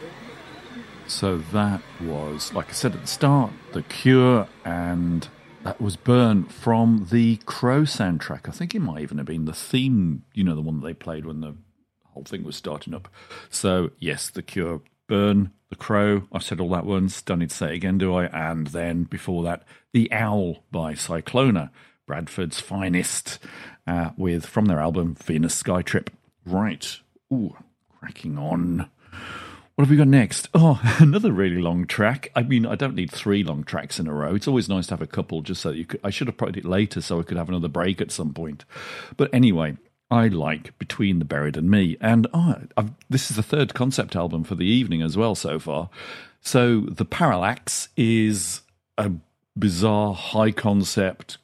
So that was, like I said at the start, The Cure, and that was Burn from the Crow soundtrack. I think it might even have been the theme, the one that they played when the whole thing was starting up. So, yes, The Cure, Burn, The Crow. I've said all that once, don't need to say it again, do I? And then before that, The Owl by Cyclona, Bradford's finest, from their album Venus Skytrip. Right. Ooh, cracking on. What have we got next? Oh, another really long track. I mean, I don't need 3 long tracks in a row. It's always nice to have a couple just so I should have put it later so I could have another break at some point. But anyway, I like Between the Buried and Me. And this is the 3rd concept album for the evening as well so far. So The Parallax is a bizarre high concept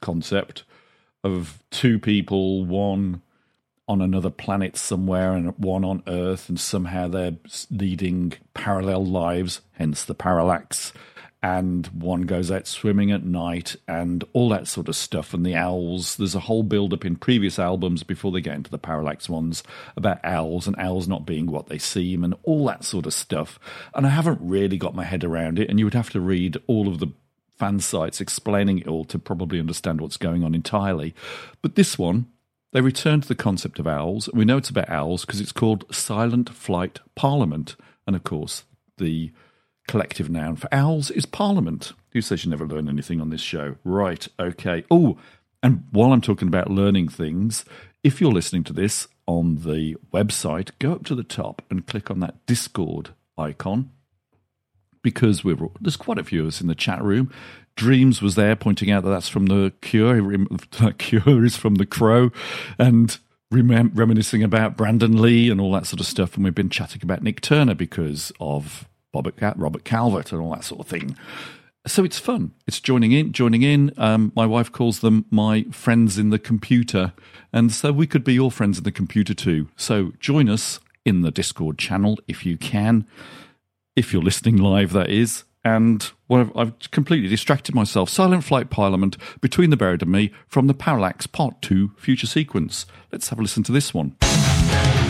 of 2 people, one on another planet somewhere and one on Earth, and somehow they're leading parallel lives, hence the parallax, and one goes out swimming at night and all that sort of stuff. And the owls, there's a whole build-up in previous albums before they get into the parallax ones about owls and owls not being what they seem and all that sort of stuff. And I haven't really got my head around it, and you would have to read all of the fan sites explaining it all to probably understand what's going on entirely. But this one, they return to the concept of owls. We know it's about owls because it's called Silent Flight Parliament. And of course, the collective noun for owls is Parliament. Who says you never learn anything on this show? Right, okay. Oh, and while I'm talking about learning things, if you're listening to this on the website, go up to the top and click on that Discord icon, because there's quite a few of us in the chat room. Dreams was there pointing out that that's from The Cure. That Cure is from The Crow, and reminiscing about Brandon Lee and all that sort of stuff. And we've been chatting about Nick Turner because of Robert Calvert and all that sort of thing. So it's fun. It's joining in. My wife calls them my friends in the computer. And so we could be your friends in the computer too. So join us in the Discord channel if you can. If you're listening live, that is. And I've completely distracted myself. Silent Flight Parliament, Between the Buried and Me, from the Parallax Part 2 Future Sequence. Let's have a listen to this one.